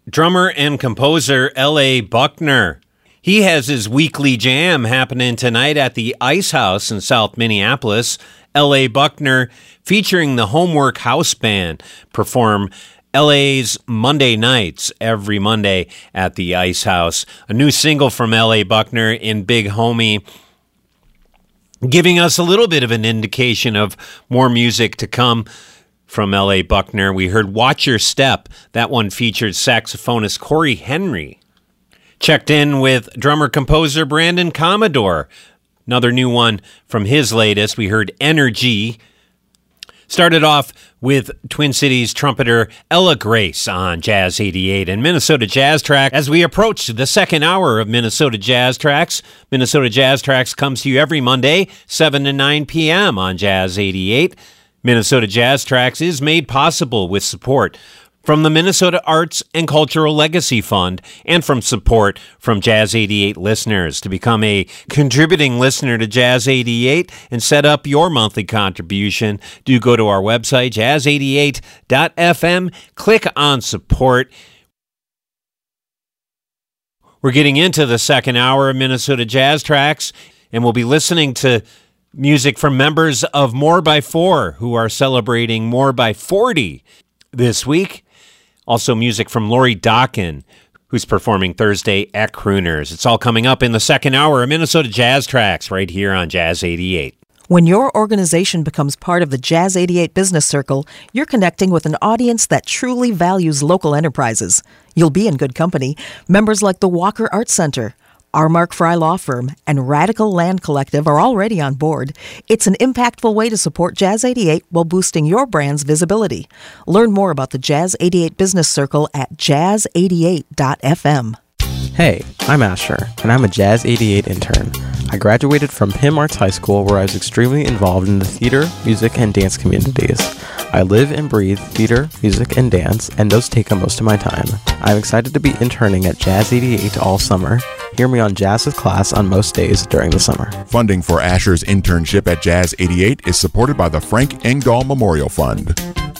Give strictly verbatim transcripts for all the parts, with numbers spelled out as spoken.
drummer and composer L A. Buckner. He has his weekly jam happening tonight at the Ice House in South Minneapolis. L A. Buckner, featuring the Homework House Band, perform L A's Monday nights every Monday at the Ice House. A new single from L A. Buckner in Big Homie, giving us a little bit of an indication of more music to come from L A. Buckner. We heard Watch Your Step. That one featured saxophonist Corey Henry. Checked in with drummer-composer Brandon Commodore. Another new one from his latest. We heard Energy. Started off with Twin Cities trumpeter Ella Grace on Jazz eighty-eight and Minnesota Jazz Track. As we approach the second hour of Minnesota Jazz Tracks, Minnesota Jazz Tracks comes to you every Monday, seven to nine p.m. on Jazz eighty-eight. Minnesota Jazz Tracks is made possible with support from the Minnesota Arts and Cultural Legacy Fund and from support from Jazz eighty-eight listeners. To become a contributing listener to Jazz eighty-eight and set up your monthly contribution, do go to our website, jazz eighty-eight dot f m, click on support. We're getting into the second hour of Minnesota Jazz Tracks, and we'll be listening to music from members of More by Four, who are celebrating More by forty this week. Also music from Lori Dokken, who's performing Thursday at Crooners. It's all coming up in the second hour of Minnesota Jazz Tracks right here on Jazz eighty-eight. When your organization becomes part of the Jazz eighty-eight Business Circle, you're connecting with an audience that truly values local enterprises. You'll be in good company. Members like the Walker Arts Center, our Mark Fry Law Firm, and Radical Land Collective are already on board. It's an impactful way to support Jazz eighty-eight while boosting your brand's visibility. Learn more about the Jazz eighty-eight Business Circle at jazz eighty-eight dot f m. Hey, I'm Asher, and I'm a Jazz eighty-eight intern. I graduated from P I M Arts High School, where I was extremely involved in the theater, music, and dance communities. I live and breathe theater, music, and dance, and those take up most of my time. I'm excited to be interning at Jazz eighty-eight all summer. Hear me on Jazz's class on most days during the summer. Funding for Asher's internship at Jazz eighty-eight is supported by the Frank Engdahl Memorial Fund.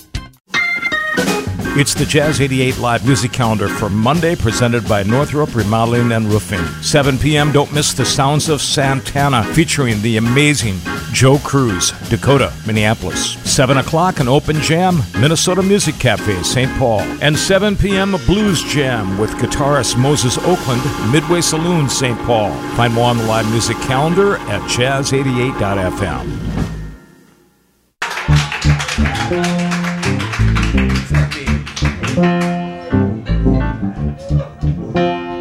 It's the Jazz eighty-eight live music calendar for Monday, presented by Northrop Remodeling and Roofing. seven p.m. Don't miss the Sounds of Santana, featuring the amazing Joe Cruz, Dakota, Minneapolis. seven o'clock, an open jam, Minnesota Music Cafe, Saint Paul. And seven p.m. a blues jam with guitarist Moses Oakland, Midway Saloon, Saint Paul. Find more on the live music calendar at jazz eighty-eight dot f m.